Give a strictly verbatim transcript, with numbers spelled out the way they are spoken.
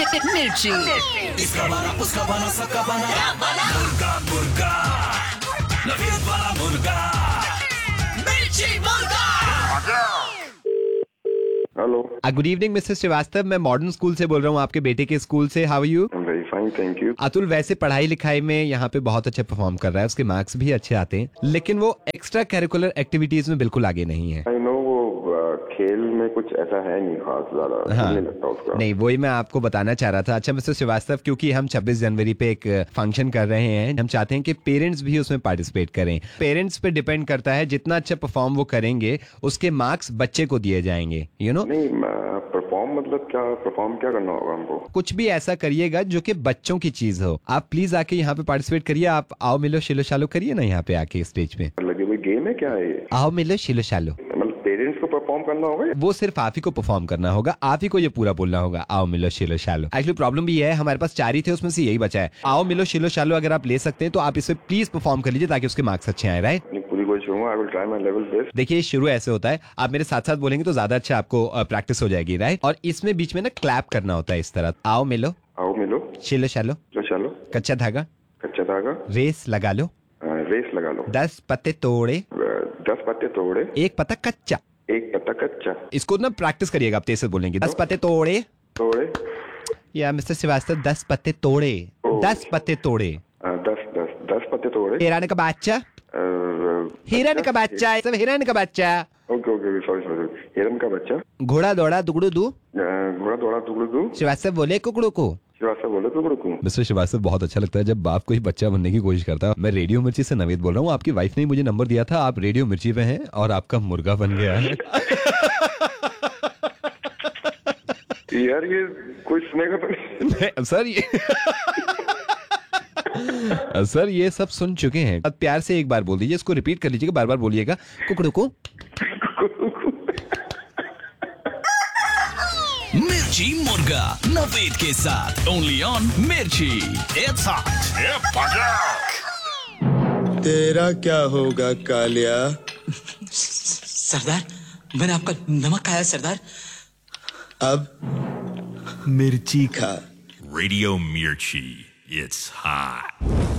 मिर्ची। इसका बना उसका बना सबका बना मुर्गा मुर्गा नवीद वाला मुर्गा मिर्ची मुर्गा। Hello, good evening mister Srivastava, मैं मॉडर्न स्कूल से बोल रहा हूँ, आपके बेटे के स्कूल से। How are you? Very fine, thank you. Atul वैसे पढ़ाई लिखाई में यहाँ पे बहुत अच्छा परफॉर्म कर रहा है, उसके मार्क्स भी अच्छे आते हैं, लेकिन वो एक्स्ट्रा करिकुलर एक्टिविटीज में बिल्कुल आगे नहीं है। आई नो, वो uh, खेल में कुछ ऐसा है नहीं खास ज्यादा। हाँ, नहीं लगता उसका। नहीं, वही मैं आपको बताना चाह रहा था। अच्छा मिस्टर श्रीवास्तव, क्योंकि हम छब्बीस जनवरी पे एक फंक्शन कर रहे हैं, हम चाहते हैं कि पेरेंट्स भी उसमें पार्टिसिपेट करें। पेरेंट्स पे डिपेंड करता है, जितना अच्छा परफॉर्म वो करेंगे उसके मार्क्स बच्चे को दिए जाएंगे। यू नो, नहीं, परफॉर्म मतलब क्या? परफॉर्म क्या करना होगा हमको? कुछ भी ऐसा करिएगा जो कि बच्चों की चीज हो। आप प्लीज आके यहाँ पे पार्टिसिपेट करिए। आप आओ मिलो शिलो शालो करिए ना यहाँ पे आके स्टेज पे। लगे हुए गेम है क्या है? आओ मिलो शिलो शालो, मतलब पेरेंट्स को परफॉर्म करना होगा? वो सिर्फ आप ही को परफॉर्म करना होगा, आप ही को ये पूरा बोलना होगा, आओ मिलो शिलो शालो। एक्चुअली प्रॉब्लम भी है, हमारे पास चार ही थे, उसमें से यही बचा है। आओ मिलो शिलो शालो अगर आप ले सकते हैं तो आप इसे प्लीज परफॉर्म कर लीजिए ताकि उसके मार्क्स अच्छे आए। राइट, पूरी कोशिश करूंगा। I will try my level best. देखिए, शुरू ऐसे होता है, आप मेरे साथ साथ बोलेंगे तो ज्यादा अच्छा आपको प्रैक्टिस हो जाएगी। राइट, और इसमें बीच में ना क्लैप करना होता है इस तरह। आओ मिलो, आओ मिलो, शिलो शालो, लो चलो, कच्चा धागा, कच्चा धागा, रेस लगा लो, रेस लगा लो, दस पत्ते तोड़े, दस पत्ते तोड़े, एक पत्ता कच्चा। एक पत्ता कच्चा। इसको ना प्रैक्टिस करिएगा, आप तेज से बोलेंगे। दस पत्ते तोड़े तोड़े, या मिस्टर श्रीवास्तव दस पत्ते तोड़े, दस पत्ते तोड़े, दस दस दस पत्ते तोड़े। हिरण का बच्चा, हिरण का बच्चा, सब हिरण का बच्चा। ओके ओके, सॉरी सॉरी, हिरण का बच्चा। घोड़ा दौड़ा दुगड़ू दू, घोड़ा दौड़ा टुकड़ू दू। श्रीवास्तव बोले कुकड़ू को। श्रीवास्तव बोले टुकड़ू को। मिस्टर श्रीवास्तव, बहुत अच्छा लगता है जब बाप कोई बच्चा बनने की कोशिश करता है। मैं रेडियो मिर्ची से नवीद बोल रहा हूँ। आपकी वाइफ ने मुझे नंबर दिया था, आप रेडियो मिर्ची पे हैं और आपका मुर्गा बन गया है। यार ये कोई सुनेगा तो नहीं। सर ये सर ये सब सुन चुके हैं। अब प्यार से एक बार बोल दीजिए, इसको रिपीट कर लीजिएगा, बार बार बोलिएगा, कुकड़ू को। मिर्ची मुर्गा नवीद के साथ ओनली ऑन मिर्ची। It's hot. तेरा क्या होगा कालिया? सरदार, मैंने आपका नमक खाया सरदार। अब मिर्ची खा। Radio Mirchi. It's hot.